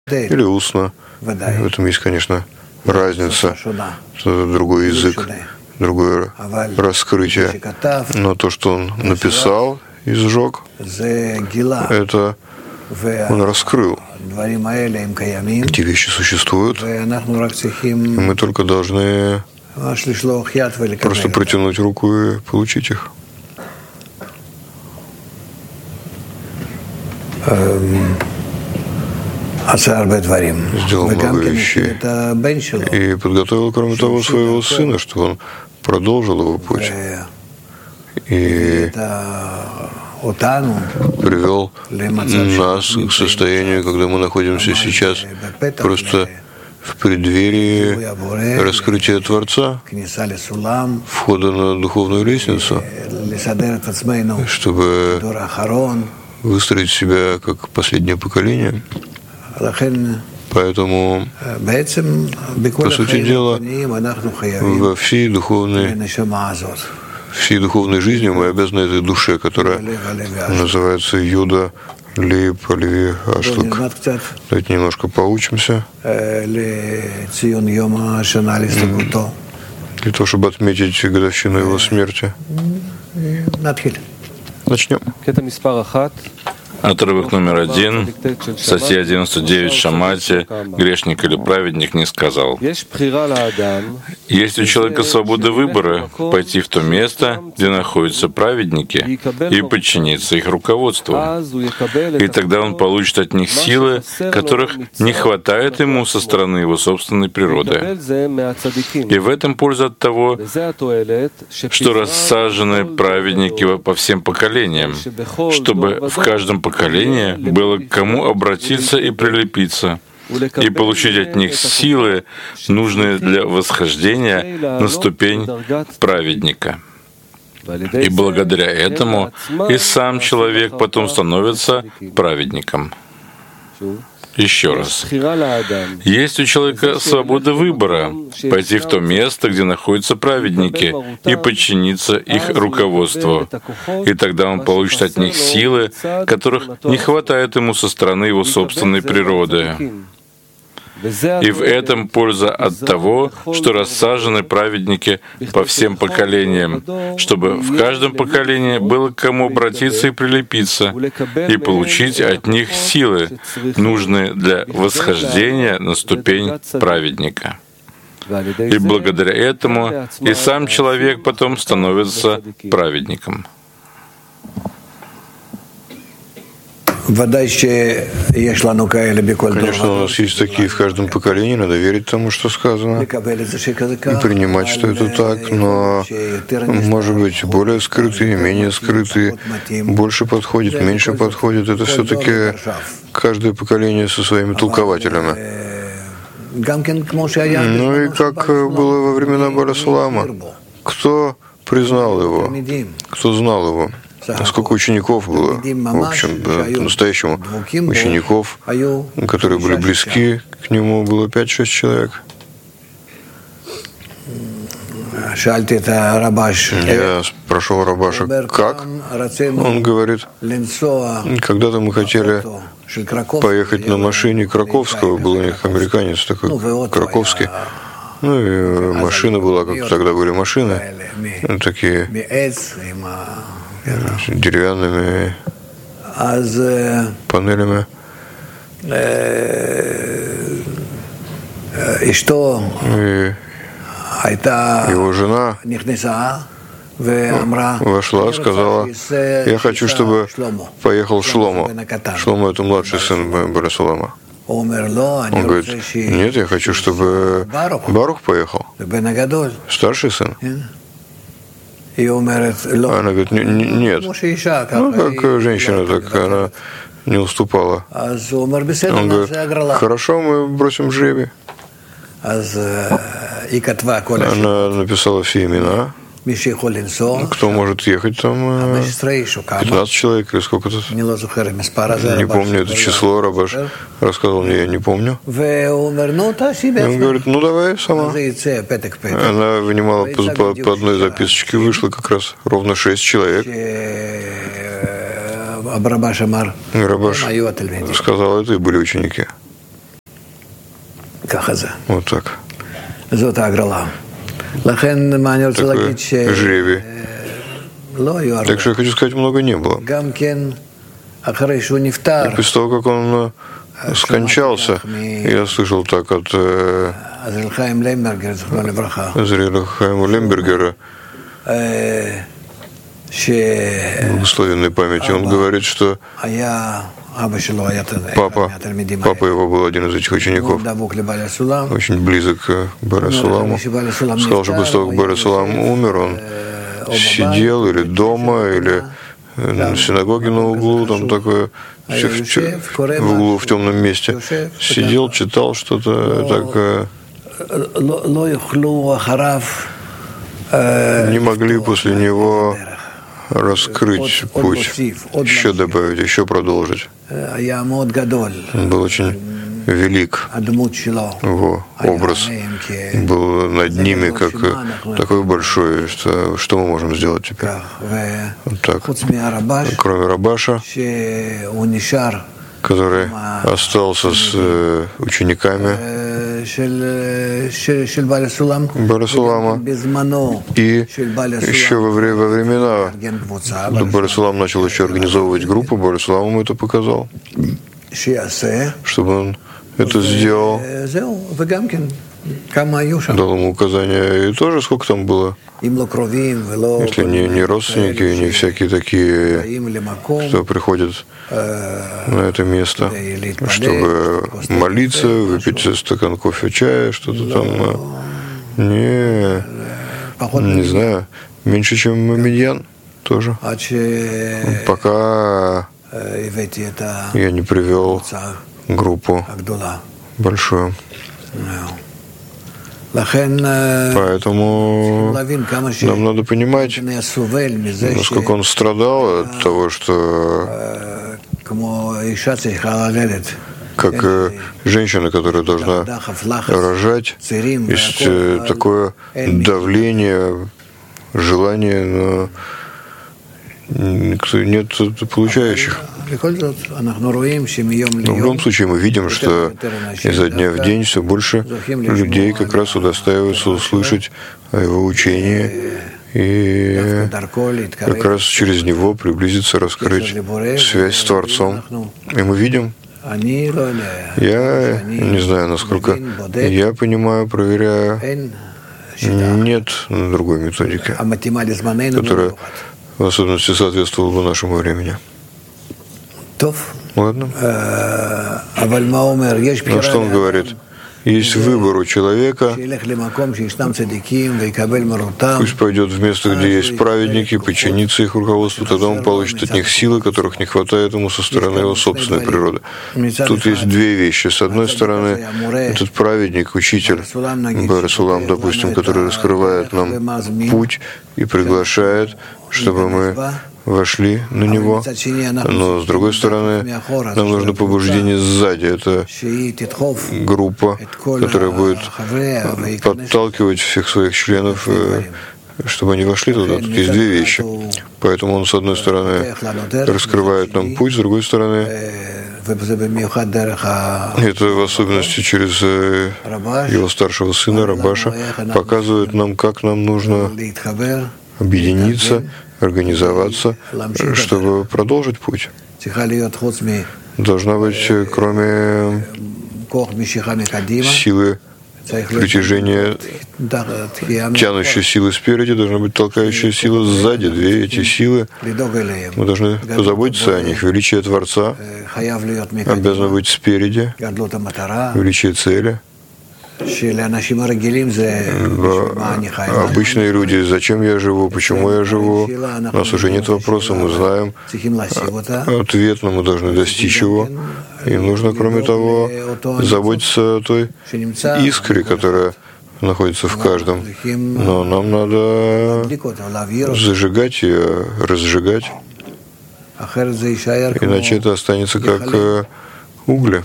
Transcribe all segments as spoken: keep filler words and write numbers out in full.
или устно. В этом есть, конечно, разница. Это другой язык, другое раскрытие. Но то, что он написал и сжег, это он раскрыл. Эти вещи существуют, и мы только должны просто протянуть руку и получить их. Сделал много вещей и подготовил, кроме того, своего сына, чтобы он продолжил его путь и привел нас к состоянию, когда мы находимся сейчас просто в преддверии раскрытия Творца, входа на духовную лестницу, чтобы выстроить себя как последнее поколение. Поэтому, по сути дела, во всей духовной, всей духовной жизни мы обязаны этой душе, которая называется Юда Лейб Леви Ашлак. Давайте немножко поучимся для того, чтобы отметить годовщину его смерти. Начнем. Отрывок номер один, статья девяносто девять в Шамате, грешник или праведник не сказал. Есть у человека свобода выбора пойти в то место, где находятся праведники, и подчиниться их руководству. И тогда он получит от них силы, которых не хватает ему со стороны его собственной природы. И в этом польза от того, что рассажены праведники по всем поколениям, чтобы в каждом поколении поколение было к кому обратиться и прилепиться, и получить от них силы, нужные для восхождения на ступень праведника. И благодаря этому и сам человек потом становится праведником. Еще раз. Есть у человека свобода выбора пойти в то место, где находятся праведники, и подчиниться их руководству. И тогда он получит от них силы, которых не хватает ему со стороны его собственной природы. И в этом польза от того, что рассажены праведники по всем поколениям, чтобы в каждом поколении было к кому обратиться и прилепиться, и получить от них силы, нужные для восхождения на ступень праведника. И благодаря этому и сам человек потом становится праведником. Конечно, у нас есть такие в каждом поколении, надо верить тому, что сказано, и принимать, что это так, но, может быть, более скрытые, менее скрытые, больше подходит, меньше подходит. Это все-таки каждое поколение со своими толкователями. Ну и как было во времена Баля Салама, кто признал его, кто знал его? Сколько учеников было, в общем, по-настоящему учеников, которые были близки к нему, было пять-шесть человек. Я спрашивал Рабаша, как? Он говорит, когда-то мы хотели поехать на машине Краковского, был у них американец такой, Краковский. Ну и машина была, как тогда были машины, такие деревянными панелями. И его жена вошла, сказала, я хочу, чтобы поехал Шломо. Шломо — это младший сын Баля Салама. Он говорит, нет, я хочу, чтобы Барух поехал, старший сын. Она говорит, нет. Ну, как женщина, так она не уступала. Он говорит, хорошо, мы бросим жребий. Она написала все имена, кто может ехать там, пятнадцать человек или сколько тут. Не помню это число, Рабаш рассказал мне, я не помню. И он говорит, ну давай сама. Она вынимала по, по, по одной записочке, вышло как раз ровно шесть человек. И Рабаш сказал, это и были ученики. Вот так. Такой жребий. Так что я хочу сказать, много не было. И после того, как он скончался, я слышал так от Азриэля Хайма Лембергера, благословенной памяти, он говорит, что папа, папа его был один из этих учеников, очень близок к Бар Суламу. Сказал, что после того, как Бар Сулам умер, он сидел или дома, или в синагоге на углу, там такое, в, в, в углу в темном месте, сидел, читал что-то такое. Не могли после него раскрыть путь, еще добавить, еще продолжить. Он был очень велик, его образ был над ними как такой большой, что, что мы можем сделать теперь? Вот так. Кроме Рабаша, который остался с учениками Бар Сулама, и еще во, вре- во времена, когда Бар Сулам начал еще организовывать группу, Бар Сулам ему это показал, чтобы он это сделал, дал ему указания, и тоже сколько там было, если не, не родственники, не всякие такие, кто приходят на это место, чтобы молиться, выпить стакан кофе, чая, что-то там, не, не знаю, меньше, чем Миньян тоже, пока я не привел группу большую. Поэтому нам надо понимать, насколько он страдал от того, что как женщина, которая должна рожать, есть такое давление, желание, но нет получающих. Но в любом случае мы видим, что изо дня в день все больше людей как раз удостаиваются услышать о его учении и как раз через него приблизиться, раскрыть связь с Творцом. И мы видим, я не знаю, насколько я понимаю, проверяю, нет другой методики, которая в особенности соответствовала бы нашему времени. Ладно. Но что он говорит? Есть выбор у человека, пусть пойдет в место, где есть праведники, подчинится их руководству, тогда он получит от них силы, которых не хватает ему со стороны его собственной природы. Тут есть две вещи. С одной стороны, этот праведник, учитель, Бар Сулам, допустим, который раскрывает нам путь и приглашает, чтобы мы вошли на него, но с другой стороны, нам нужно побуждение сзади. Это группа, которая будет подталкивать всех своих членов, чтобы они вошли туда. Тут есть две вещи. Поэтому он, с одной стороны, раскрывает нам путь, с другой стороны, это в особенности через его старшего сына Рабаша показывает нам, как нам нужно объединиться, организоваться, чтобы продолжить путь. Должна быть, кроме силы притяжения, тянущей силы спереди, должна быть толкающая сила сзади. Две эти силы, мы должны позаботиться о них. Величие Творца обязано быть спереди, величие цели. Обычные люди, зачем я живу, почему я живу, у нас уже нет вопроса, мы знаем ответ, но мы должны достичь его. И нужно, кроме того, заботиться о той искре, которая находится в каждом. Но нам надо зажигать ее, разжигать, иначе это останется как угли.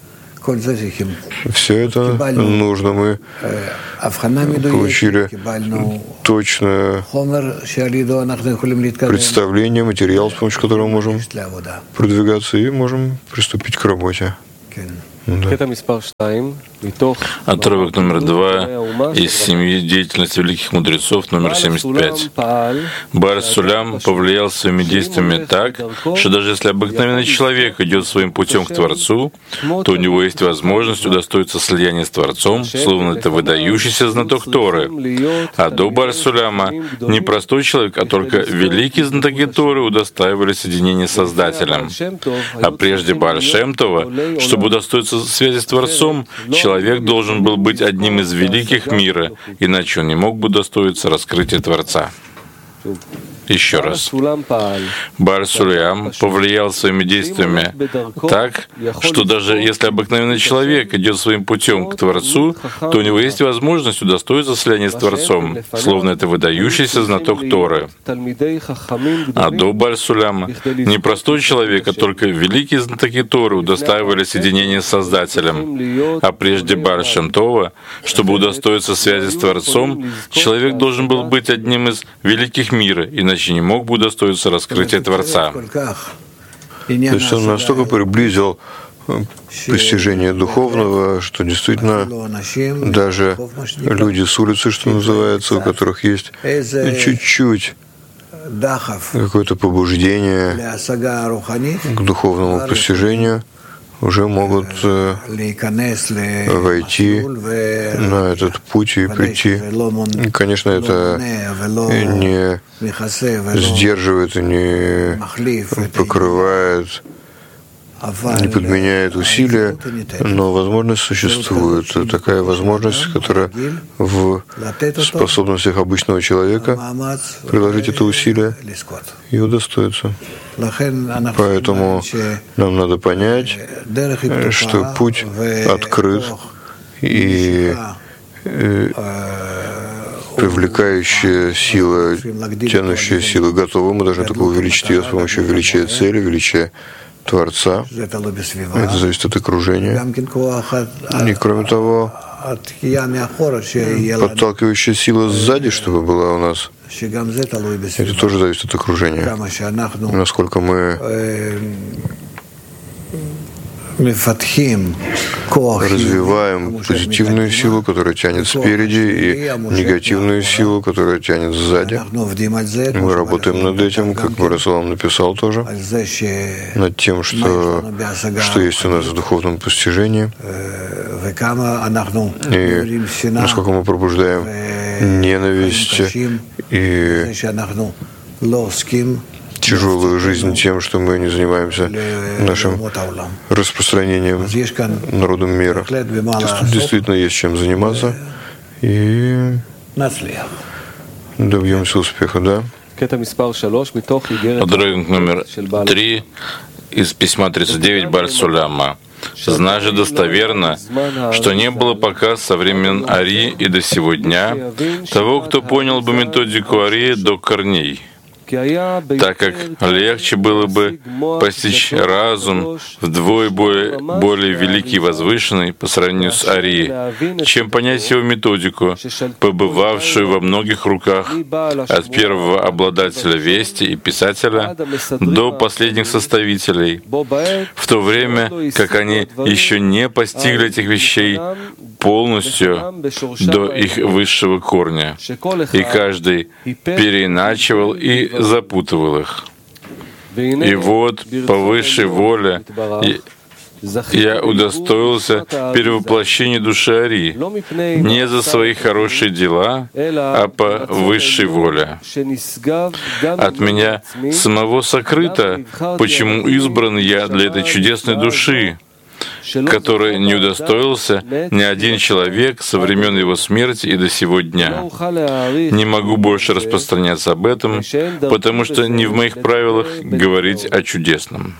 Все это нужно. Мы получили точное представление, материал, с помощью которого можем продвигаться и можем приступить к работе. Да. Отрывок номер два из семьи деятельности великих мудрецов, номер семьдесят пять. Бааль Сулям повлиял своими действиями так, что даже если обыкновенный человек идет своим путем к Творцу, то у него есть возможность удостоиться слияния с Творцом, словно это выдающийся знаток Торы. А до Бааль Суляма не простой человек, а только великие знатоки Торы удостаивались соединения с Создателем. А прежде Бааль Шем Това, чтобы удостоиться связи с Творцом, человек должен был быть одним из великих мира, иначе он не мог бы удостоиться раскрытия Творца. Еще раз. Бааль Сулям повлиял своими действиями так, что даже если обыкновенный человек идет своим путем к Творцу, то у него есть возможность удостоиться слияния с Творцом, словно это выдающийся знаток Торы. А до Бааль Суляма не простой человек, а только великие знатоки Торы удостаивали соединения с Создателем. А прежде Бааль Шем Това, чтобы удостоиться связи с Творцом, человек должен был быть одним из великих мира, иначе не мог бы удостоиться раскрытия Творца. То есть он настолько приблизил постижение духовного, что действительно даже люди с улицы, что называется, у которых есть чуть-чуть какое-то побуждение к духовному постижению, уже могут войти на этот путь и прийти. Конечно, это не сдерживает и не покрывает, не подменяет усилия, но возможность существует. Такая возможность, которая в способностях обычного человека приложить это усилие и удостоиться. Поэтому нам надо понять, что путь открыт, и привлекающая сила, тянущая сила готова. Мы должны только увеличить ее с помощью величия цели, величия Творца. Это зависит от окружения. И кроме того, подталкивающая сила сзади, чтобы была у нас, это тоже зависит от окружения. Насколько мы развиваем позитивную силу, которая тянет спереди, и негативную силу, которая тянет сзади. Мы работаем над этим, как Барасалам написал тоже, над тем, что, что есть у нас в духовном постижении, и насколько мы пробуждаем ненависть и тяжелую жизнь тем, что мы не занимаемся нашим распространением народом мира. То есть тут действительно есть чем заниматься, и добьемся успеха, да? Отрывок номер три из письма тридцать девять Бааль Суляма. «Знай же достоверно, что не было пока со времен Ари и до сего дня того, кто понял бы методику Ари до корней, так как легче было бы постичь разум вдвое более, более великий и возвышенный по сравнению с Ари, чем понять его методику, побывавшую во многих руках от первого обладателя вести и писателя до последних составителей, в то время как они еще не постигли этих вещей полностью до их высшего корня, и каждый переиначивал и запутывал их. И вот по высшей воле я удостоился перевоплощения души Ари не за свои хорошие дела, а по высшей воле. От меня самого сокрыто, почему избран я для этой чудесной души, который не удостоился ни один человек со времен его смерти и до сего дня. Не могу больше распространяться об этом, потому что не в моих правилах говорить о чудесном».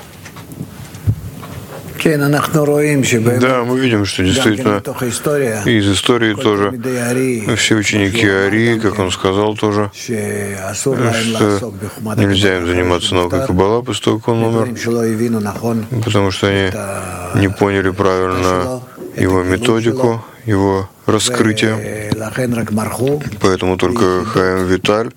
Да, мы видим, что действительно из истории тоже все ученики Ари, как он сказал тоже, что нельзя им заниматься наукой Каббала после того, как он умер, потому что они не поняли правильно его методику, его раскрытия. Поэтому только Хаим Виталь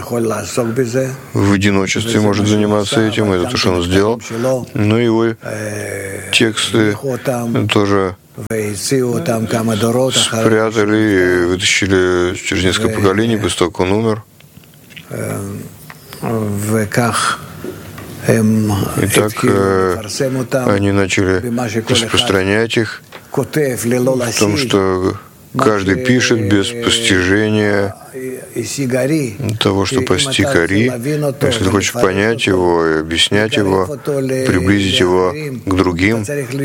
в одиночестве может заниматься этим, это то, что он сделал. Но его тексты тоже спрятали и вытащили через несколько поколений, после того, как он умер. И так они начали распространять их в том, что каждый пишет без постижения того, что постиг Ари. Если ты хочешь понять его и объяснять его, приблизить его к другим,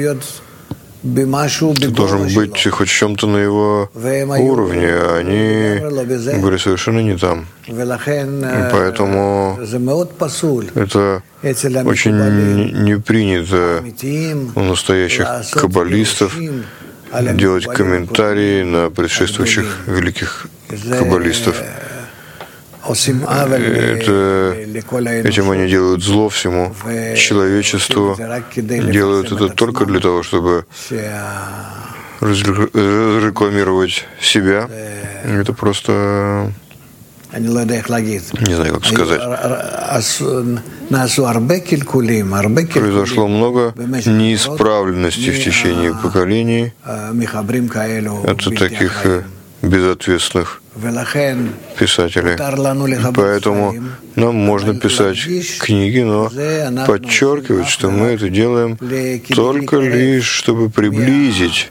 ты должен быть хоть в чем-то на его уровне, а они были совершенно не там. И поэтому это очень не принято у настоящих каббалистов делать комментарии на предшествующих великих каббалистов. Это, этим они делают зло всему человечеству, делают это только для того, чтобы разрекламировать себя. Это просто... Не знаю, как сказать. Произошло много неисправленностей в течение поколений. Это таких безответственных писателей. Поэтому нам можно писать книги, но подчеркивать, что мы это делаем только лишь, чтобы приблизить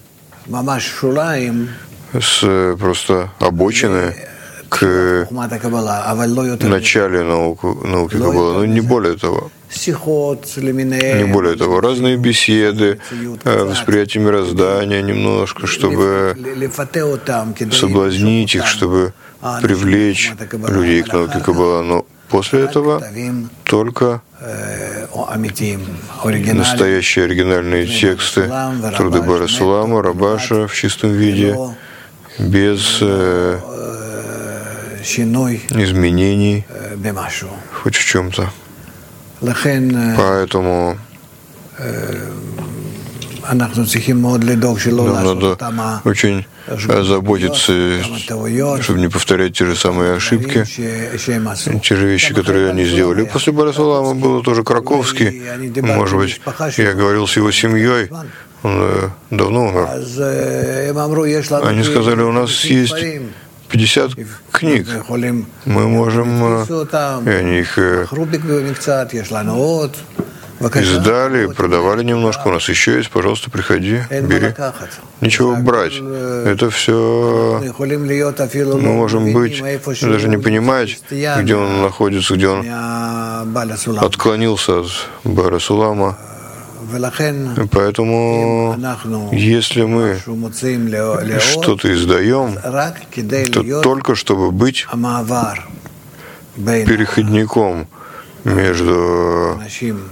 с просто обочины к начале науки, науки Каббала, но не более того. Не более того, разные беседы, восприятие мироздания немножко, чтобы соблазнить их, чтобы привлечь людей к науке Каббала. Но после этого только настоящие оригинальные тексты труды Бара Сулама, Рабаша в чистом виде, без изменений хоть в чем-то. Поэтому нам надо очень заботиться, чтобы не повторять те же самые ошибки, те же вещи, которые они сделали. После Бара Сулама был тоже Краковский, может быть, я говорил с его семьей, он давно умер. Они сказали, у нас есть пятьдесят книг. Мы можем, и они их издали, продавали немножко. У нас еще есть, пожалуйста, приходи, бери. Ничего брать. Это все мы можем быть, даже не понимать, где он находится, где он отклонился от Бара Сулама. Поэтому, если мы что-то издаем, то только чтобы быть переходником между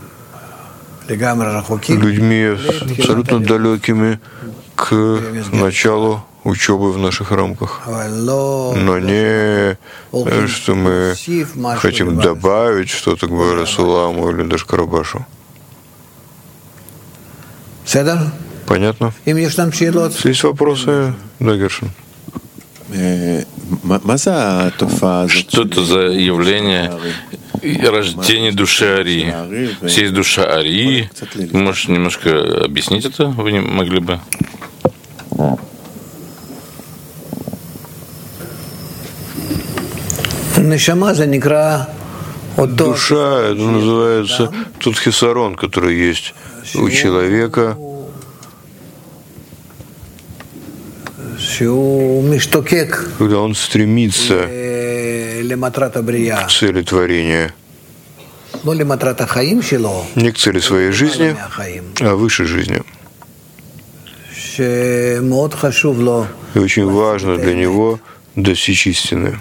людьми абсолютно далекими к началу учебы в наших рамках. Но не, что мы хотим добавить что-то к Бара Суламу или даже к Рабашу. Понятно? Есть вопросы, да, Гершин? Что это за явление рождения души Арии? Если есть душа Арии, можешь немножко объяснить это? Вы не могли бы? Душа, это называется тот хисарон, который есть у человека, когда он стремится к цели творения, не к цели своей жизни, а выше жизни. И очень важно для него достичь истины.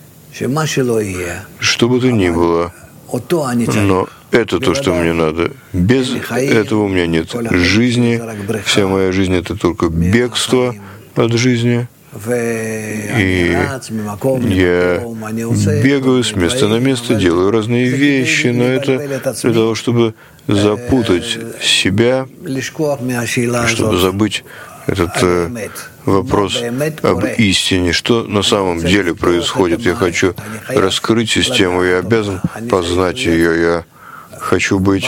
Что бы то ни было, но это то, что мне надо. Без этого у меня нет жизни. Вся моя жизнь — это только бегство от жизни. И я бегаю с места на место, делаю разные вещи, но это для того, чтобы запутать себя, чтобы забыть этот э, вопрос об истине, что на самом деле происходит. Я хочу раскрыть систему, я обязан познать ее, я хочу быть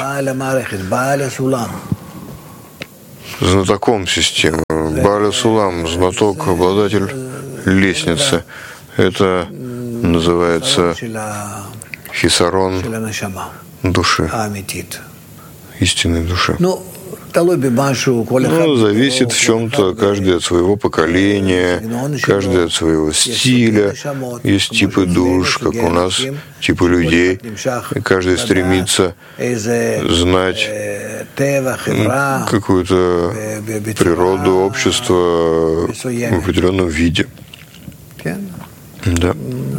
знатоком системы. Бааля Сулам, знаток, обладатель лестницы. Это называется хисарон души, истинной души. Ну, зависит в чем-то каждый от своего поколения, каждый от своего стиля. Есть типы душ, как у нас, типы людей. И каждый стремится знать какую-то природу, общество в определенном виде. Да.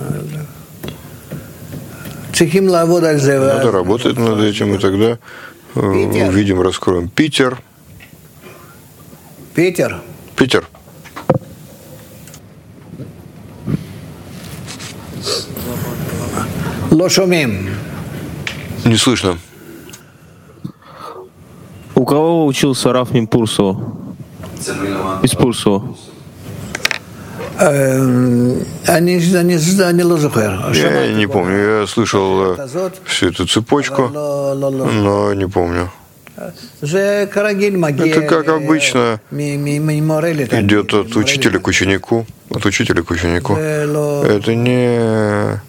Надо работать над этим, и тогда Питер. Увидим, раскроем. Питер. Питер. Питер. Не слышно. У кого учился Рав Мипурсо? Из Пурсо. Я не помню, я слышал всю эту цепочку, но не помню. Это как обычно идет от учителя к ученику, от учителя к ученику. Это не...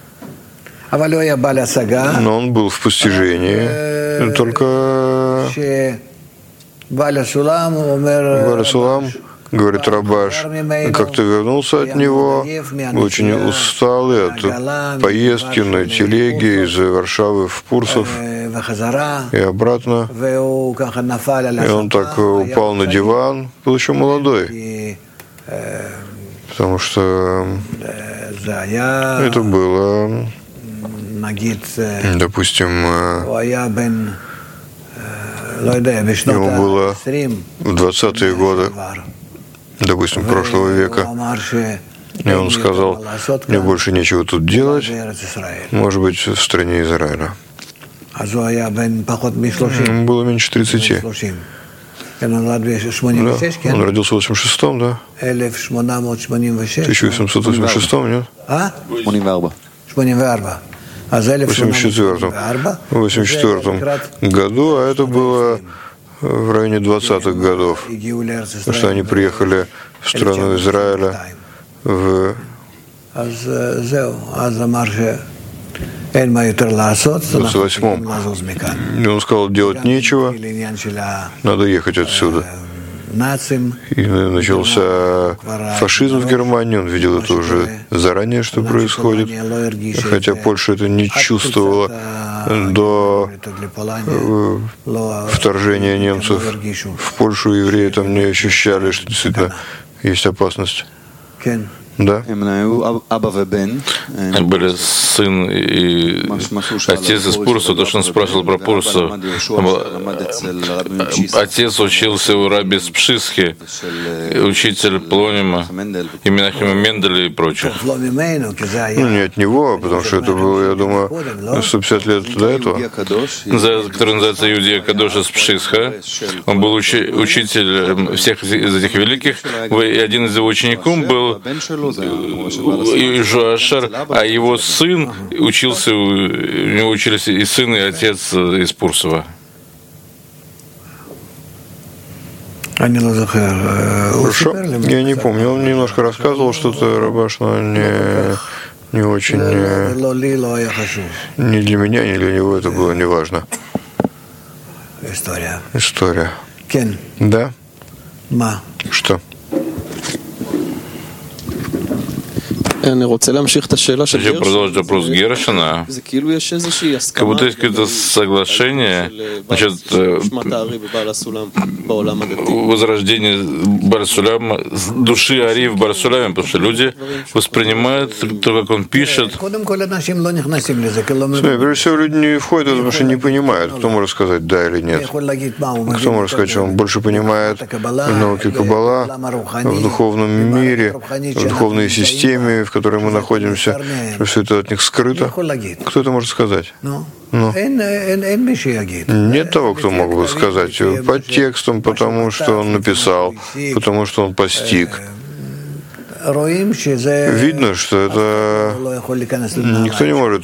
Но он был в постижении, только Бааля Сулам, говорит Рабаш, как-то вернулся от него, очень усталый от поездки на телеге из Варшавы в Пурсов и обратно. И он так упал на диван, был еще молодой, потому что это было, допустим, ему было в двадцатые годы, допустим, прошлого века, и он сказал, мне больше нечего тут делать, может быть, в стране Израиля. Ему было меньше тридцати. Да, он родился в восемьдесят шестом, да? тысяча восемьсот восемьдесят шестом, нет? В восемьдесят четвёртом. В восемьдесят четвёртом году, а это было в районе двадцатых годов, потому что они приехали в страну Израиля в двадцать восьмом. И он сказал, делать нечего, надо ехать отсюда. И начался фашизм в Германии, он видел это уже заранее, что происходит, хотя Польша это не чувствовала до вторжения немцев в Польшу, евреи там не ощущали, что действительно есть опасность. Да. Были сын и отец из Пурса. То, что он спрашивал про Пурсу. Отец учился у раби Спшисхи, учитель Плонима, и Менахема Менделя и прочих. Ну, не от него, потому что это было, я думаю, сто пятьдесят лет до этого. Который называется Иудея Кадоша Спшисха. Он был учи- учитель всех из этих великих, и один из его учеников был Жоашар, а его сын учился, у него учились и сын, и отец из Пурсова. Хорошо. Я не помню. Он немножко рассказывал что-то, Рабаш, но не, не очень... Ни для меня, ни для него это было неважно. История. История. Да? Что? Хочу продолжить вопрос Гершина. Как будто есть какое-то соглашение насчет возрождения Бар-Суляма, души Ари в Бар-Суляме, потому что люди воспринимают то, как он пишет. Прежде всего, люди не входят в это, потому что не понимают, кто может сказать да или нет. Кто может сказать, что он больше понимает в науке Каббала, в духовном мире, в духовной системе, в которой мы находимся, что все это от них скрыто? Кто это может сказать? Ну, нет того, кто мог бы сказать. По текстам, потому что он написал, потому что он постиг. Видно, что это никто не может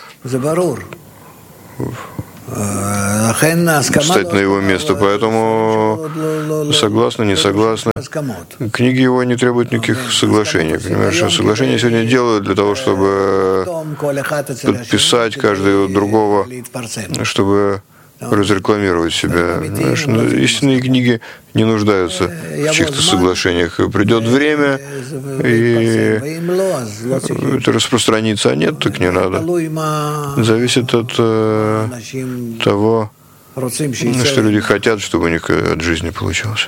встать на его место, поэтому согласны, не согласны. Книги его не требуют никаких соглашений. Понимаешь, что соглашения сегодня делают для того, чтобы подписать каждого другого, чтобы разрекламировать себя. Знаешь, истинные книги не нуждаются в чьих-то соглашениях. Придет время, и это распространится, а нет, так не надо. Зависит от э, того, что люди хотят, чтобы у них от жизни получилось.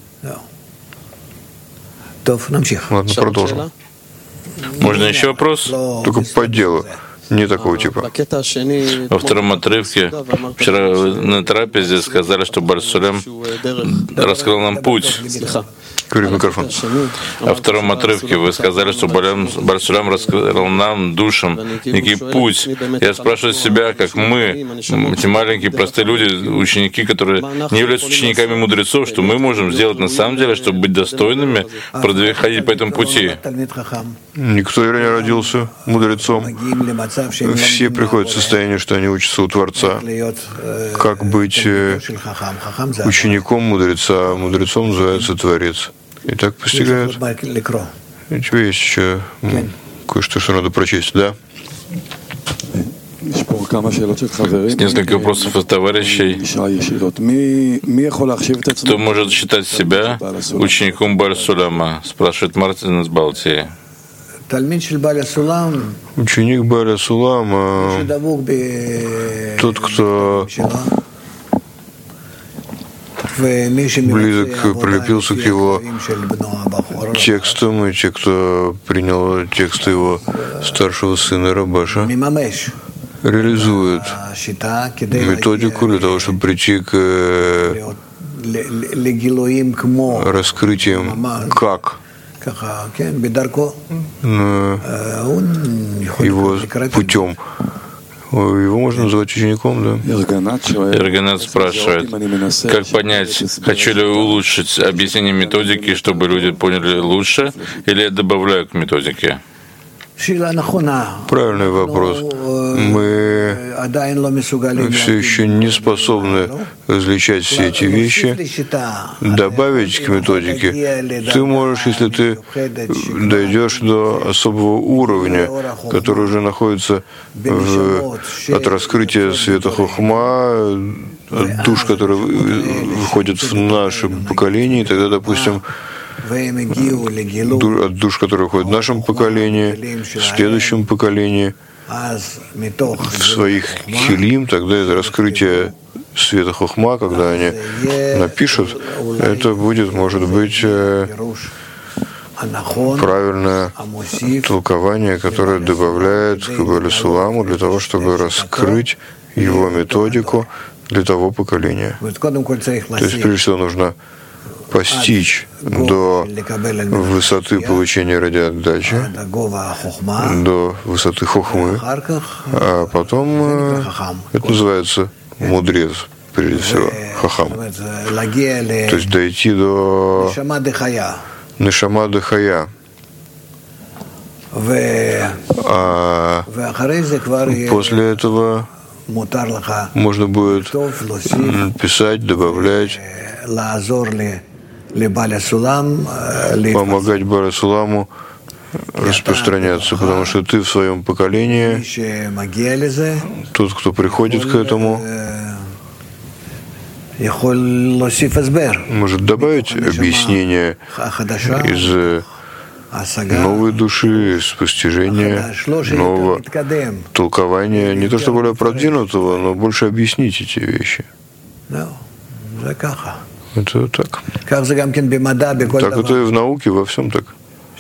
Ладно, продолжим. Можно еще вопрос? Только по делу. Не такого типа. Во втором отрывке вчера на трапезе сказали, что Бааль Сулам раскрыл нам путь. Говори в микрофон. Во втором отрывке вы сказали, что Бааль Сулам раскрыл нам, душам, некий путь. Я спрашиваю себя, как мы, эти маленькие простые люди, ученики, которые не являются учениками мудрецов, что мы можем сделать на самом деле, чтобы быть достойными, ходить по этому пути. Никто не родился мудрецом. Все приходят в состояние, что они учатся у Творца. Как быть учеником мудреца? Мудрецом называется Творец. И так постигают. У тебя есть еще кое-что, что надо прочесть, да? Несколько вопросов от товарищей. Кто может считать себя учеником Бааль Сулама? Спрашивает Мартин из Балтии. Ученик Бааля Сулама, тот, кто близок, прилепился к его текстам, и те, кто принял тексты его старшего сына Рабаша, реализует методику для того, чтобы прийти к раскрытиям, как его путем. Его можно назвать учеником, да? Ирганат спрашивает, как понять, хочу ли улучшить объяснение методики, чтобы люди поняли лучше, или я добавляю к методике? Правильный вопрос. Мы все еще не способны различать все эти вещи. Добавить к методике ты можешь, если ты дойдешь до особого уровня, который уже находится в, от раскрытия света Хохма, от душ, которые выходят в наше поколение, тогда, допустим, от душ, которые выходят в нашем поколении, в следующем поколении, в своих хилим, тогда это раскрытие света Хохма, когда они напишут, это будет, может быть, правильное толкование, которое добавляет к Баалю Суламу для того, чтобы раскрыть его методику для того поколения. То есть, прежде всего, нужно постичь до высоты получения радиоотдачи, до высоты хохмы, а потом это называется мудрец, прежде всего, хахам. То есть дойти до нешама де-хая. А после этого можно будет писать, добавлять, помогать Бааля Суламу распространяться, потому что ты в своем поколении, тот, кто приходит к этому, может добавить объяснение из новой души, из постижения нового толкования, не то что более продвинутого, но больше объяснить эти вещи. Это так. Так это и в науке, во всем так.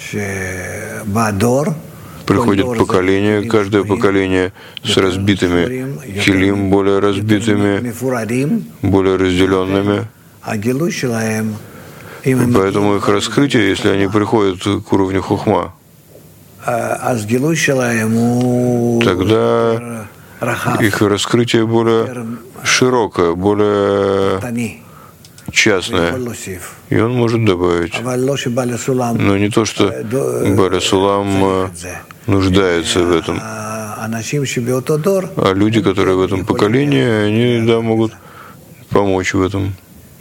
Приходит поколение, каждое поколение с разбитыми хилим, более разбитыми, более разделенными. Поэтому их раскрытие, если они приходят к уровню хохма, тогда их раскрытие более широкое, более частное, и он может добавить. Но не то, что Баля Сулам нуждается в этом, а люди, которые в этом поколении, они, да, могут помочь в этом.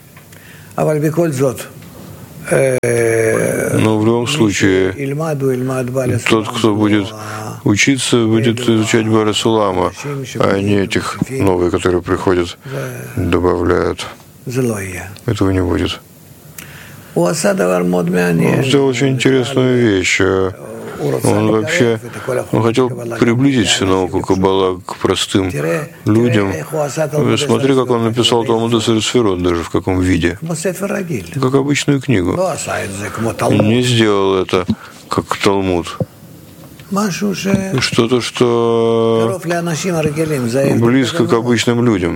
Но в любом случае, тот, кто будет учиться, будет изучать Баля Сулама, а не этих новых, которые приходят, добавляют. Этого не будет. Он сделал очень интересную вещь. Он вообще он хотел приблизить всю науку Каббала к простым людям. Смотри, как он написал Талмуд Эсер Сферот, даже в каком виде. Как обычную книгу. Не сделал это как Талмуд. Что-то, что близко к обычным людям.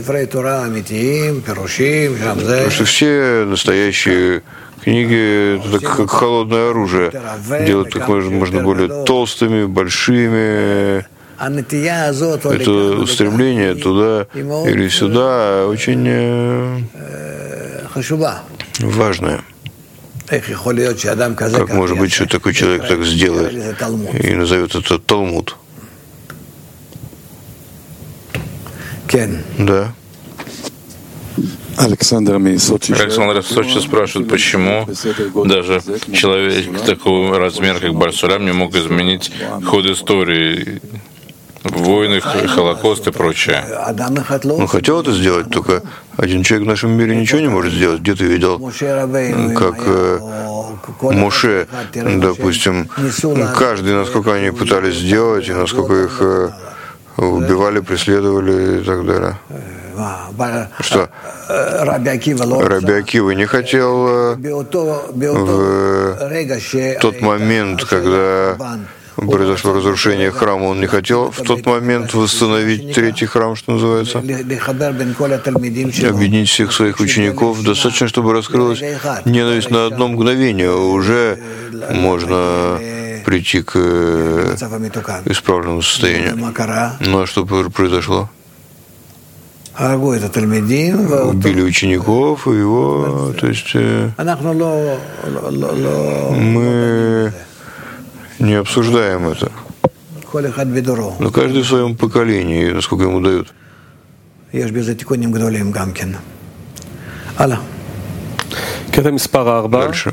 Потому что все настоящие книги — это как холодное оружие. Делать как можно, можно более толстыми, большими. Это устремление туда или сюда очень важное. Как может быть, что такой человек так сделает и назовет это Талмуд? Да. Александр из Сочи спрашивает, почему даже человек такого размера, как Баль Сулам, не мог изменить ход истории, войны, Холокост и прочее. Он хотел это сделать, только один человек в нашем мире ничего не может сделать. Где ты видел, как э, Моше, допустим, каждый, насколько они пытались сделать, и насколько их э, убивали, преследовали и так далее. Что? Раби Акива не хотел э, в тот момент, когда произошло разрушение храма, он не хотел в тот момент восстановить третий храм, что называется, объединить всех своих учеников. Достаточно, чтобы раскрылась ненависть на одно мгновение, уже можно прийти к исправленному состоянию. Ну а что произошло? Убили учеников, и его, то есть мы не обсуждаем это. Но каждый в своем поколении, насколько ему дают. Дальше.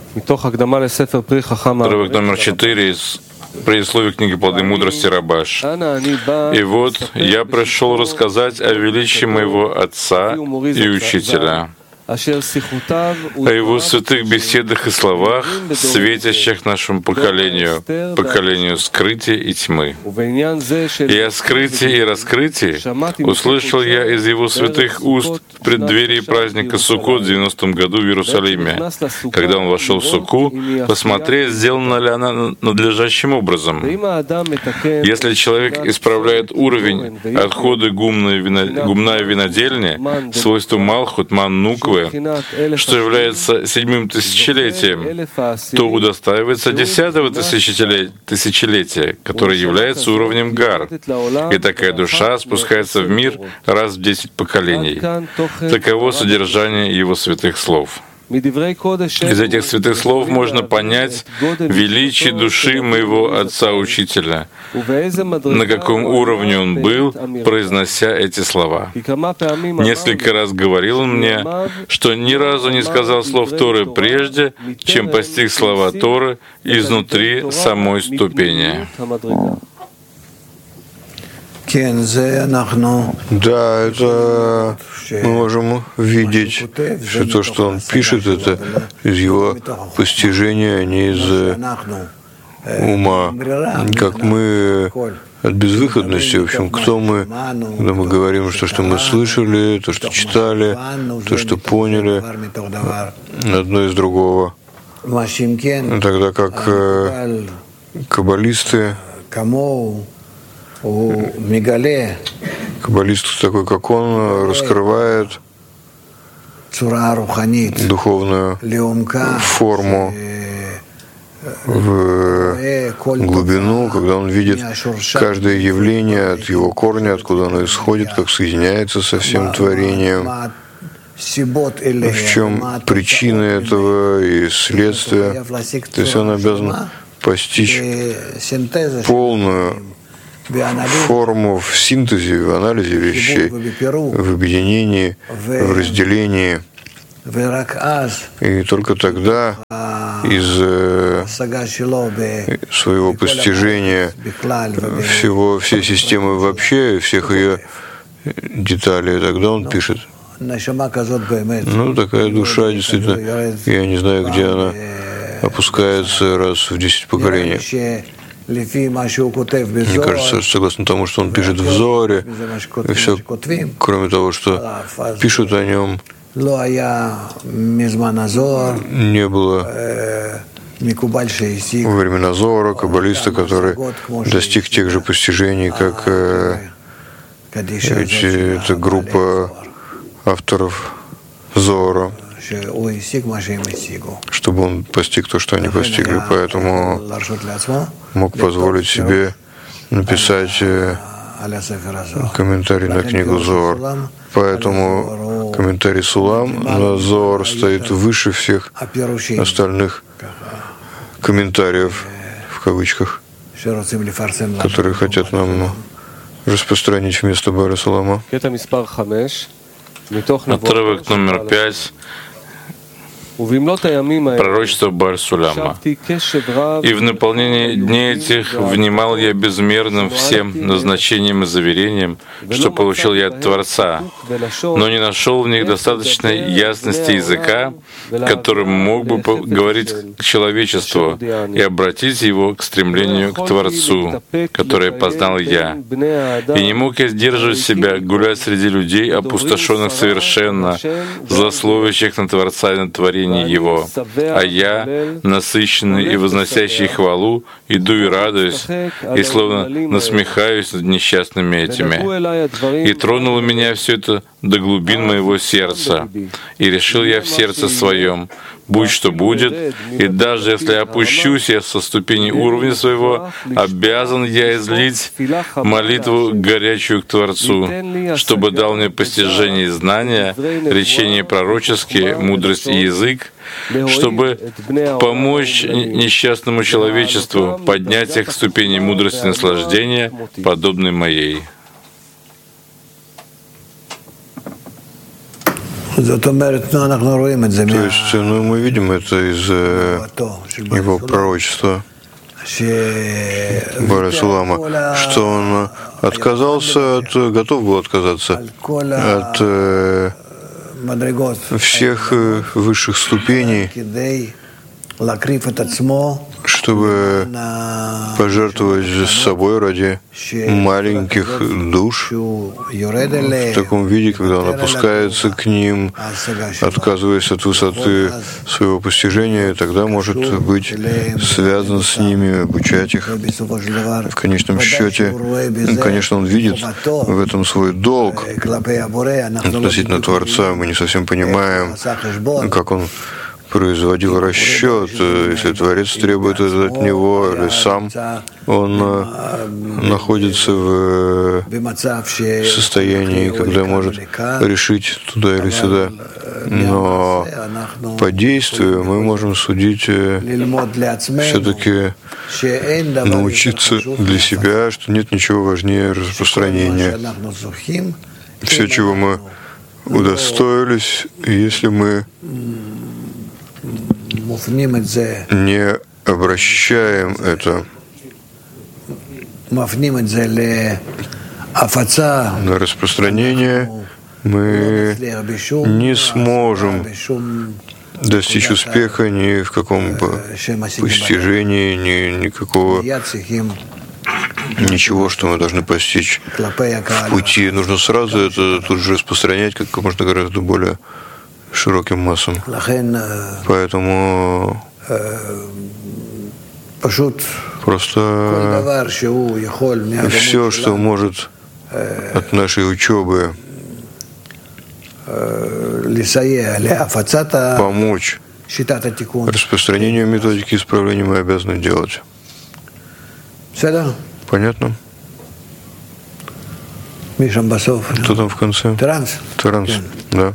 Отрывок номер четыре из предисловия книги «Плоды мудрости» Рабаш. «И вот я пришел рассказать о величии моего Отца и Учителя, о его святых беседах и словах, светящих нашему поколению, поколению скрытия и тьмы. И о скрытии и раскрытии услышал я из его святых уст в преддверии праздника Суккот в девяностом году в Иерусалиме, когда он вошел в Сукку, посмотреть, сделана ли она надлежащим образом. Если человек исправляет уровень отхода гумной винодельни, свойства Малхут, Маннуквы, что является седьмым тысячелетием, то удостаивается десятого тысячелетия, которое является уровнем Гар. И такая душа спускается в мир раз в десять поколений. Таково содержание его святых слов. Из этих святых слов можно понять величие души моего Отца-Учителя, на каком уровне он был, произнося эти слова. Несколько раз говорил он мне, что ни разу не сказал слов Торы прежде, чем постиг слова Торы изнутри самой ступени. Да, это мы можем видеть, что то, что он пишет, это из его постижения, а не из ума. Как мы от безвыходности, в общем, кто мы, когда мы говорим, что, что мы слышали, то, что читали, то, что поняли, одно из другого. Тогда как э, каббалисты, каббалист такой, как он, раскрывает духовную форму в глубину, когда он видит каждое явление от его корня, откуда оно исходит, как соединяется со всем творением, в чем причины этого и следствия. То есть он обязан постичь полную форму в синтезе, в анализе вещей, в объединении, в разделении. И только тогда из своего постижения всего, всей системы вообще, всех ее деталей, тогда он пишет. Ну, такая душа, действительно, я не знаю, где она опускается раз в десять поколений. Мне кажется, согласно тому, что он пишет в Зоре, и все, кроме того, что пишут о нем, не было во времена Зора каббалиста, который достиг тех же постижений, как эти, эта группа авторов Зора, чтобы он постиг то, что они постигли. Поэтому мог позволить себе написать комментарий на книгу Зор. Поэтому комментарий Сулам на Зор стоит выше всех остальных комментариев, в кавычках, которые хотят нам распространить вместо Бара Сулама. Отрывок номер пять. Пророчество Бар-Суляма. «И в наполнении дней этих внимал я безмерным всем назначениям и заверениям, что получил я от Творца, но не нашел в них достаточной ясности языка, которым мог бы говорить к человечеству и обратить его к стремлению к Творцу, которое познал я. И не мог я сдерживать себя, гулять среди людей, опустошенных совершенно, злословящих на Творца и на творение Его. А я, насыщенный и возносящий хвалу, иду и радуюсь, и словно насмехаюсь над несчастными этими. И тронуло меня все это до глубин моего сердца. И решил я в сердце своем, будь что будет, и даже если опущусь я со ступени уровня своего, обязан я излить молитву горячую к Творцу, чтобы дал мне постижение и знания, речения пророческие, мудрость и язык, чтобы помочь несчастному человечеству поднять их к ступени мудрости и наслаждения, подобной моей». То есть, ну, мы видим это из его пророчества Бара Сулама, что он отказался от, готов был отказаться от всех высших ступеней, чтобы пожертвовать собой ради маленьких душ в таком виде, когда он опускается к ним, отказываясь от высоты своего постижения, тогда может быть связан с ними, обучать их. В конечном счете, конечно, он видит в этом свой долг относительно Творца. Мы не совсем понимаем, как он производил расчет, если Творец требует это от него, или сам он находится в состоянии, когда может решить туда или сюда. Но по действию мы можем судить, все-таки научиться для себя, что нет ничего важнее распространения. Все, чего мы удостоились, если мы не обращаем это на распространение, мы не сможем достичь успеха ни в каком постижении, ни никакого ничего, что мы должны постичь в пути. Нужно сразу это тут же распространять как можно гораздо более широким массам. Поэтому просто все, что может от нашей учебы помочь Распространению методики исправления мы обязаны делать. Понятно? Кто там в конце? Транс. Транс, да.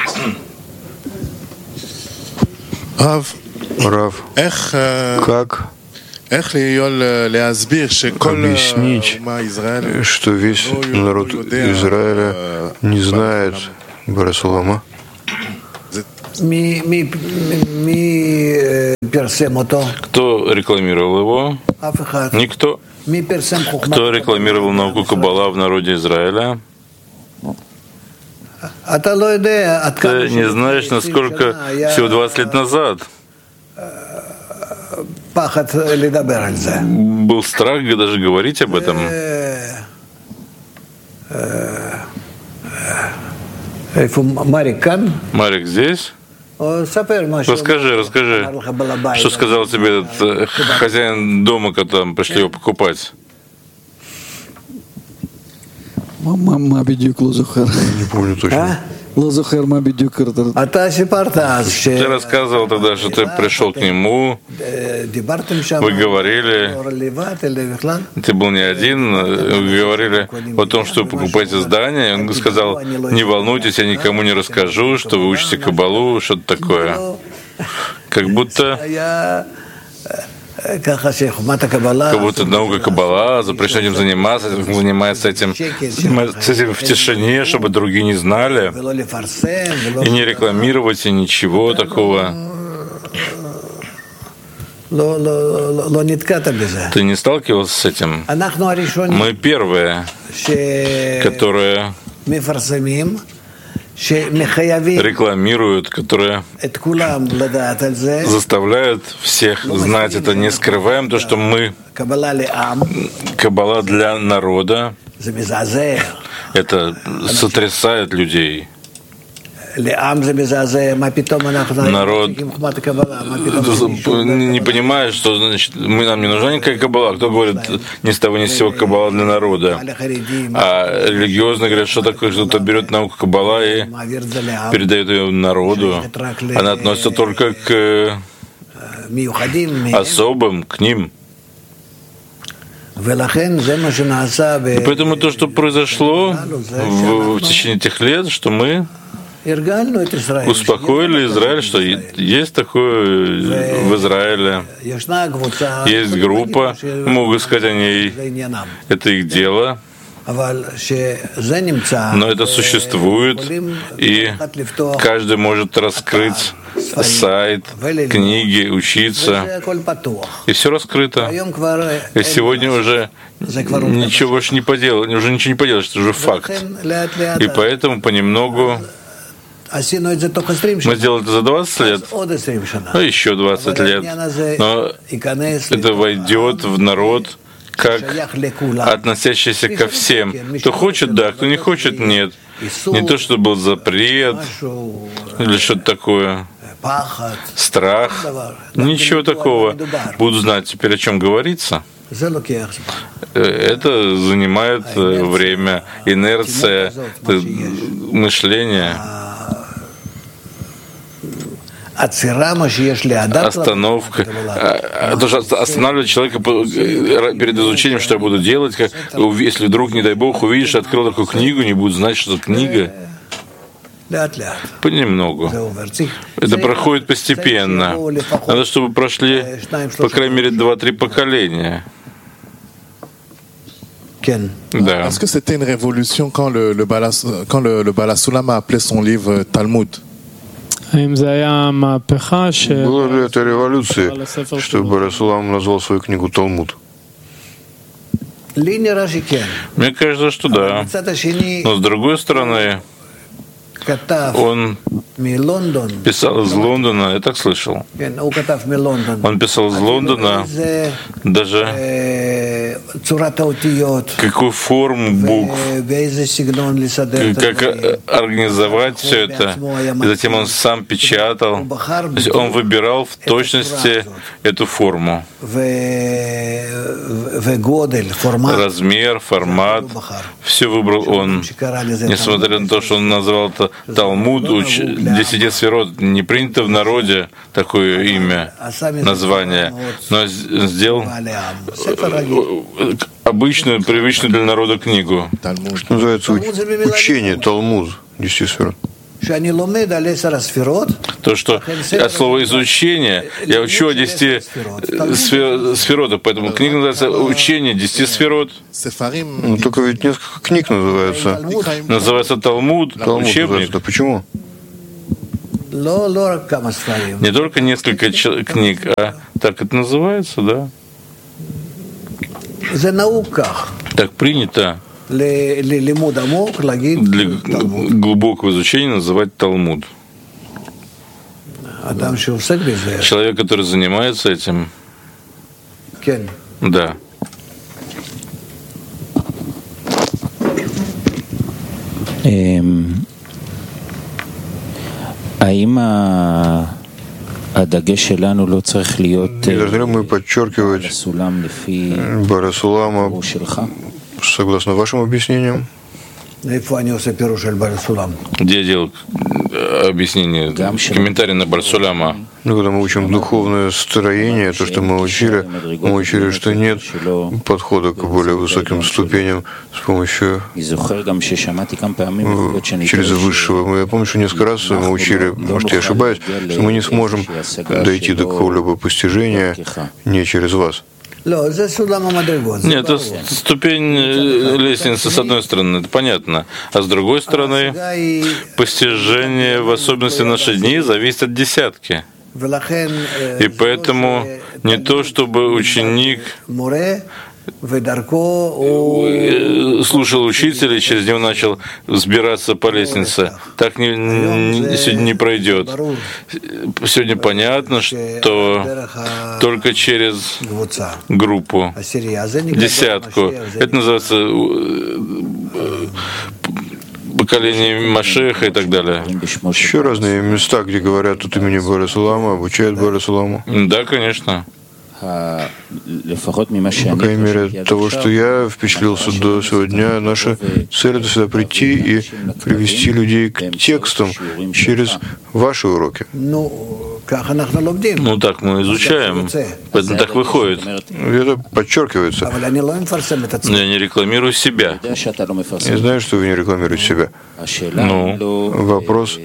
Рав. Рав. Как объяснить, что весь народ Израиля не знает Барасулама? Кто рекламировал его? Никто. Кто рекламировал науку Каббала в народе Израиля? Ты не знаешь, насколько всего двадцать лет назад был страх даже говорить об этом. Марик здесь? Расскажи, расскажи, что сказал тебе этот хозяин дома, когда там пришли его покупать? Не помню точно. Ты рассказывал тогда, что ты пришел к нему, вы говорили, ты был не один, вы говорили о том, что вы покупаете здание, он сказал, не волнуйтесь, я никому не расскажу, что вы учите Каббалу, что-то такое. Как будто Как будто наука Каббала, запрещено этим заниматься, занимается этим, занимается этим в тишине, чтобы другие не знали, и не рекламировать, и ничего такого. Ты не сталкивался с этим? Мы первые, которые рекламируют, которые заставляют всех знать это, не скрываем то, что мы Каббала для народа. Это сотрясает людей. Народ не понимает, что значит, мы, нам не нужна никакая Каббала. Кто говорит ни с того ни с сего Каббала для народа? А религиозно говорят, что такое, кто-то берет науку Каббала и передает ее народу. Она относится только к особым, к ним. И поэтому то, что произошло в, в течение этих лет, что мы успокоили Израиль, что есть такое в Израиле, есть группа, могут сказать о ней, это их дело, но это существует, и каждый может раскрыть сайт, книги, учиться, и все раскрыто. И сегодня уже ничего больше не поделать, уже ничего не поделаешь, это уже факт. И поэтому понемногу мы сделали это за двадцать лет, ну еще двадцать лет, но это войдет в народ как относящийся ко всем. Кто хочет, да, кто не хочет, нет. Не то, что был запрет или что-то такое, страх, ничего такого. Буду знать теперь, о чем говорится. Это занимает время, инерция, мышление. Остановка. То, что останавливает человека перед изучением, что я буду делать, как, если вдруг, не дай Бог, увидишь, открыл такую книгу, не будет знать, что это книга. Понемногу. Это проходит постепенно. Надо, чтобы прошли, по крайней мере, два-три поколения. Да. Est-ce que c'était une révolution quand le, le Balas, quand le, le Bala Sulam a appelé son livre Talmud? Была ли это революция, что Барасулам назвал свою книгу Талмуд? Мне кажется, что да. Но с другой стороны, он писал из Лондона, я так слышал. Он писал из Лондона даже какую форму букв, как организовать все это. И затем он сам печатал. То есть он выбирал в точности эту форму. Размер, формат. Все выбрал он. Несмотря на то, что он назвал это Талмуд уч... десяти сферот. Не принято в народе такое имя, название, но сделал обычную, привычную для народа книгу. Что называется учение, Талмуд, десяти сферот. То, что от слова изучение, я учу о десяти сферотах, поэтому книга называется «Учение десяти сферот». Ну, только ведь несколько книг называется. Называется Талмуд, Талмуд учебник. Да почему? Не только несколько книг, а так это называется, да? Так принято. Для глубокого изучения называть Талмуд. Человек, который занимается этим, да. Не должны мы подчеркивать Бар-Сулама согласно вашим объяснениям? Где я делал объяснение, комментарий на Бар-Сулама? Ну, когда мы учим духовное строение, то, что мы учили, мы учили, что нет подхода к более высоким ступеням с помощью через высшего. Я помню, что несколько раз мы учили, может, я ошибаюсь, что мы не сможем дойти до какого-либо постижения не через вас. Нет, это ступень лестницы с одной стороны, это понятно. А с другой стороны, постижение в особенности в наши дни зависит от десятки. И поэтому не то, чтобы ученик слушал учителя и через него начал взбираться по лестнице. Так не, не, сегодня не пройдет. Сегодня понятно, что только через группу, десятку. Это называется поколение Машеха и так далее. Еще разные места, где говорят от имени Бар-Сулама, обучают Бар-Суламу. Да, конечно. По крайней мере, от того, что я впечатлился до сегодня, наша цель — это сюда прийти и привести людей к текстам через ваши уроки. Ну, так мы изучаем, поэтому так выходит. Это подчеркивается. Но я не рекламирую себя. Я знаю, что вы не рекламируете себя. Ну, вопрос,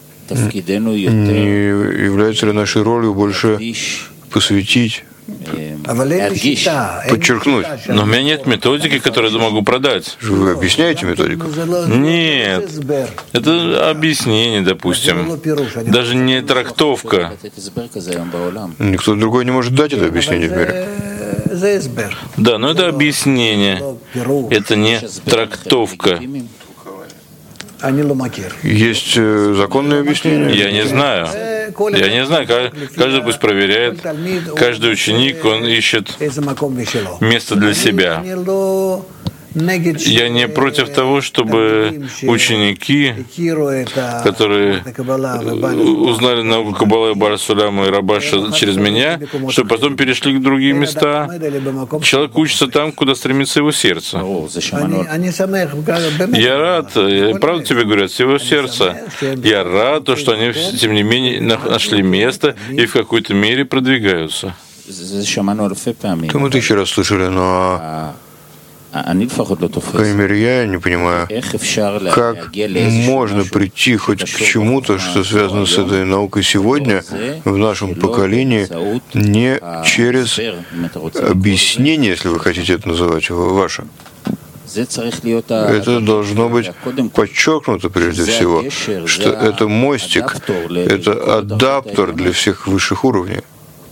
не является ли нашей ролью больше посвятить, подчеркнуть. Но у меня нет методики, которую я могу продать. Вы объясняете методику? Нет. Это объяснение, допустим. Даже не трактовка. Никто другой не может дать это объяснение в мире. Да, но это объяснение. Это не трактовка. Есть законные объяснения? Я не знаю. Я не знаю. Каждый пусть проверяет. Каждый ученик, он ищет место для себя. Я не против того, чтобы ученики, которые узнали науку Каббалы, Бар-Сулама и Рабаша через меня, чтобы потом перешли к другим местам. Человек учится там, куда стремится его сердце. Я рад, я правда тебе говорю, от всего сердца. Я рад, что они, тем не менее, нашли место и в какой-то мере продвигаются. Это мы тысячу раз слышали, но по крайней мере, я не понимаю, как можно прийти хоть к чему-то, что связано с этой наукой сегодня, в нашем поколении, не через объяснение, если вы хотите это называть, ваше. Это должно быть подчеркнуто прежде всего, что это мостик, это адаптер для всех высших уровней.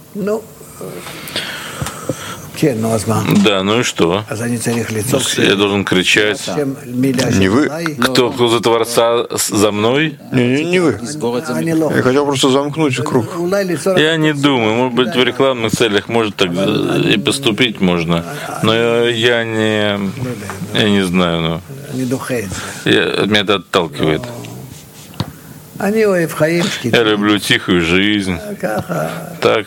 Да, ну и что? Я должен кричать. Не вы? Кто, кто за Творца за мной? Не, не, не вы. Я хотел просто замкнуть круг. Я не думаю. Может быть, в рекламных целях может так и поступить можно. Но я не... Я не знаю. Но я, меня это отталкивает. Я люблю тихую жизнь. Так.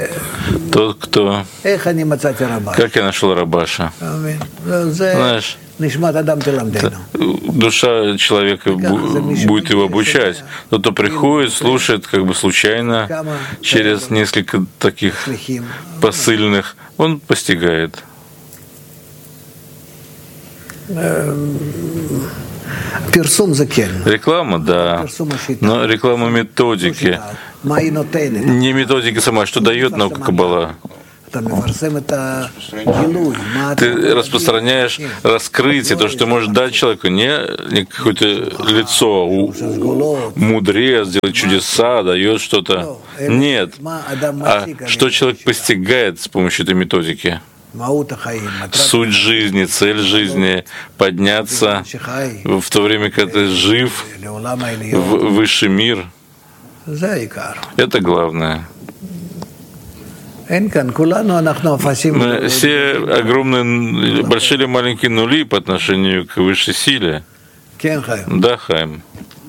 Тот, кто... Как я нашел Рабаша? Знаешь, душа человека будет его обучать. Тот, кто приходит, слушает как бы случайно, через несколько таких посыльных, он постигает. Реклама, да, но реклама методики, не методика сама, что дает наука Каббала. Ты распространяешь раскрытие, то, что ты можешь дать человеку, не какое-то лицо, мудрец, делает чудеса, дает что-то. Нет, а что человек постигает с помощью этой методики. Суть жизни, цель жизни — подняться в то время, когда ты жив, в высший мир. Это главное. Мы все огромные, большие или маленькие нули по отношению к высшей силе. Да, Хайм.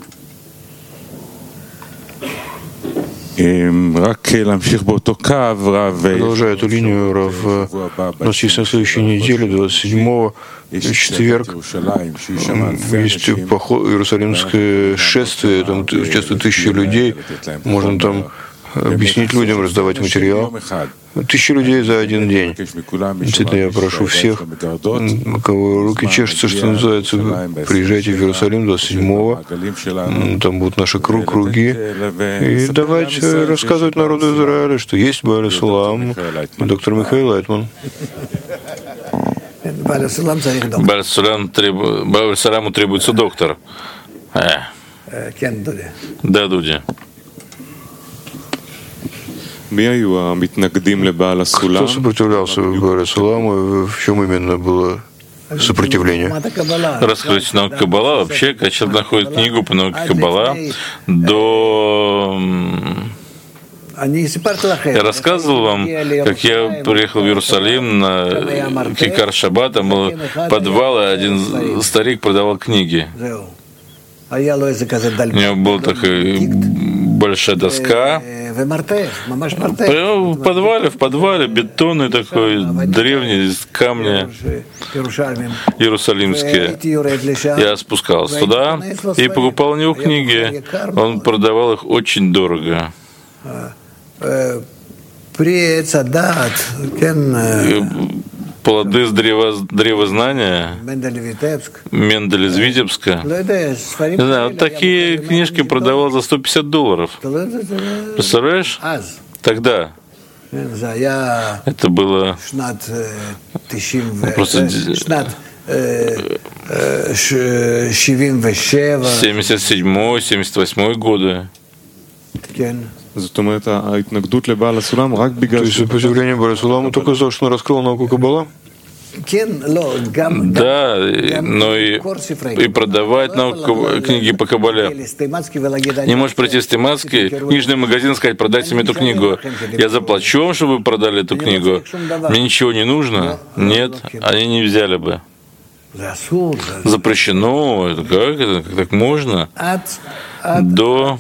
Продолжая эту линию, Рав, у нас есть на следующей неделе, двадцать седьмого, четверг, есть поход, Иерусалимское шествие, там участвуют тысячи людей, можно там объяснить людям, раздавать материал. Тысячи людей за один день. Действительно, я прошу всех, у кого руки чешутся, что называется, приезжайте в Иерусалим двадцать седьмого, там будут наши круг, круги, и давайте рассказывать народу Израиля, что есть Бааль Сулам, доктор Михаил Лайтман. Бааль Суламу требуется доктор. Э. Да, Дуди. Кто сопротивлялся Баалю Суламу, в чем именно было сопротивление? Раскрыть науку Каббала. Вообще, когда человек находит книгу по науке Каббала, до... Я рассказывал вам, как я приехал в Иерусалим на Кикар Шаббат, там был подвал, и один старик продавал книги. У него была такая большая доска, в подвале, в подвале, бетонный такой, древний, из камня, иерусалимские. Я спускался туда и покупал у него книги. Он продавал их очень дорого. Плоды с древа, древознания, Мендель из Витебска. Не знаю, вот такие книжки продавал за сто пятьдесят долларов. Представляешь? Тогда. Это было просто семьдесят седьмой, семьдесят восьмой годы. То есть сопротивление Баалю Суламу только за то, что он раскрыл науку Каббала? Да, но и, и продавать науку, книги по Каббале. Не можешь прийти в Стиматский книжный магазин и сказать: продайте мне эту книгу. Я заплачу вам, чтобы вы продали эту книгу. Мне ничего не нужно. Нет, они не взяли бы. Запрещено. Это как это? Как так можно? До,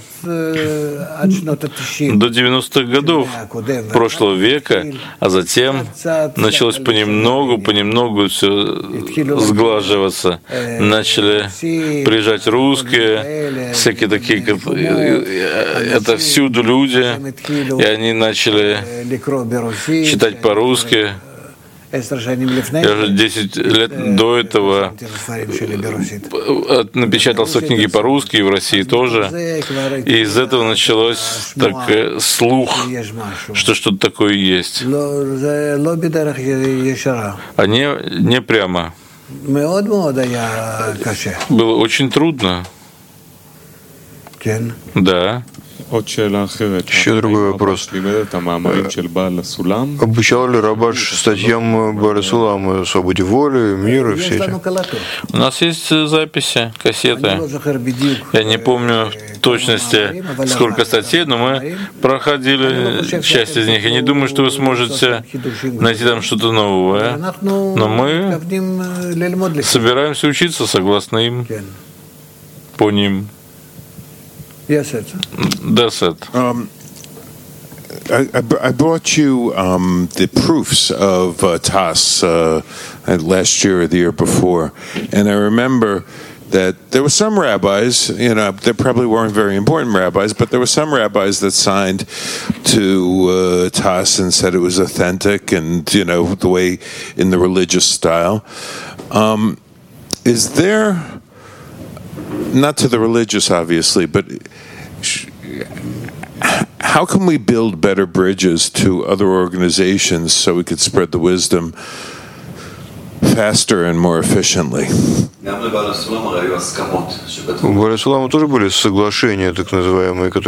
до девяностых годов прошлого века, а затем началось понемногу, понемногу все сглаживаться. Начали приезжать русские, всякие такие, это всюду люди, и они начали читать по-русски. Я уже десять лет до этого напечатал свои книги по-русски, и в России тоже. И из этого началось так, слух, что что-то такое есть. А не, не прямо. Было очень трудно. Да. Еще другой вопрос. Обучал ли Рабаш статьям Бааля Сулама о свободе воли, мира, все эти? У нас есть записи, кассеты. Я не помню в точности, сколько статей, но мы проходили часть из них. Я не думаю, что вы сможете найти там что-то новое. Но мы собираемся учиться согласно им, по ним. Да, Сет. I, I brought you um, the proofs of uh, Tass uh, last year or the year before, and I remember that there were some rabbis, you know, they probably weren't very important rabbis, but there were some rabbis that signed to uh, Tass and said it was authentic and, you know, the way in the religious style. Um, is there, not to the religious, obviously, but how can we build better bridges to other organizations so we could spread the wisdom faster and more efficiently? У Баля Сулама тоже были соглашения, так называемые, которые